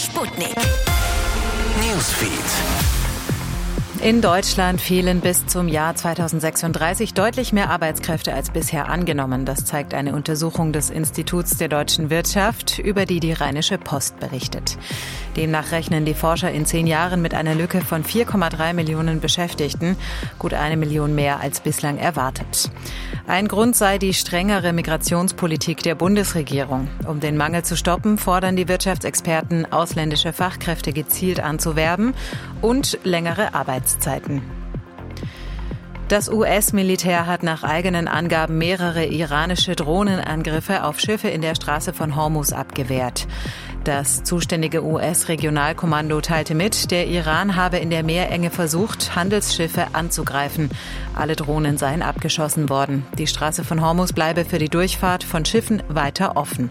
Sputnik Newsfeed. In Deutschland fehlen bis zum Jahr 2036 deutlich mehr Arbeitskräfte als bisher angenommen. Das zeigt eine Untersuchung des Instituts der deutschen Wirtschaft, über die die Rheinische Post berichtet. Demnach rechnen die Forscher in 10 Jahren mit einer Lücke von 4,3 Millionen Beschäftigten, gut 1 Million mehr als bislang erwartet. Ein Grund sei die strengere Migrationspolitik der Bundesregierung. Um den Mangel zu stoppen, fordern die Wirtschaftsexperten, ausländische Fachkräfte gezielt anzuwerben und längere Arbeitszeiten. Das US-Militär hat nach eigenen Angaben mehrere iranische Drohnenangriffe auf Schiffe in der Straße von Hormuz abgewehrt. Das zuständige US-Regionalkommando teilte mit, der Iran habe in der Meerenge versucht, Handelsschiffe anzugreifen. Alle Drohnen seien abgeschossen worden. Die Straße von Hormuz bleibe für die Durchfahrt von Schiffen weiter offen.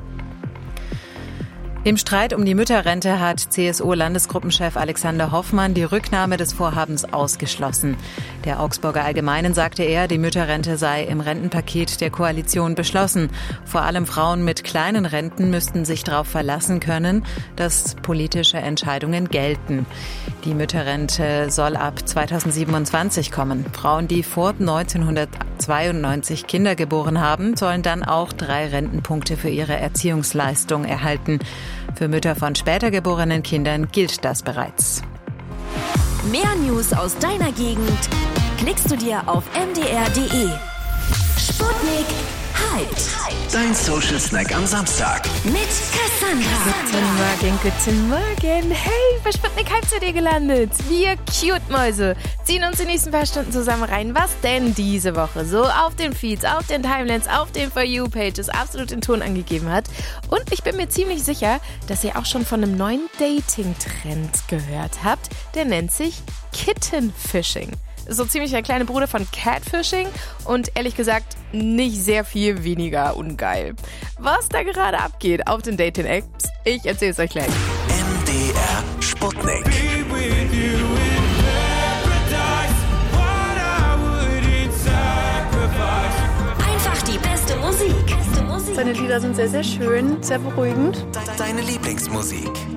Im Streit um die Mütterrente hat CSU-Landesgruppenchef Alexander Hoffmann die Rücknahme des Vorhabens ausgeschlossen. Der Augsburger Allgemeinen sagte er, die Mütterrente sei im Rentenpaket der Koalition beschlossen. Vor allem Frauen mit kleinen Renten müssten sich darauf verlassen können, dass politische Entscheidungen gelten. Die Mütterrente soll ab 2027 kommen. Frauen, die vor 1992 Kinder geboren haben, sollen dann auch 3 Rentenpunkte für ihre Erziehungsleistung erhalten. Für Mütter von später geborenen Kindern gilt das bereits. Mehr News aus deiner Gegend klickst du dir auf mdr.de. Sputnik Hyped. Dein Social Snack am Samstag. Mit Cassandra. Guten Morgen. Hey, bei Sputnik Hyped seid ihr gelandet. Wir Cute-Mäuse ziehen uns die nächsten paar Stunden zusammen rein. Was denn diese Woche so auf den Feeds, auf den Timelines, auf den For You-Pages absolut den Ton angegeben hat. Und ich bin mir ziemlich sicher, dass ihr auch schon von einem neuen Dating-Trend gehört habt. Der nennt sich Kittenfishing. So ziemlich der kleine Bruder von Catfishing und ehrlich gesagt nicht sehr viel weniger ungeil. Was da gerade abgeht auf den Dating-Apps, ich erzähle es euch gleich. MDR Sputnik. Einfach die beste Musik. Seine Lieder sind sehr, sehr schön, sehr beruhigend. Deine Lieblingsmusik.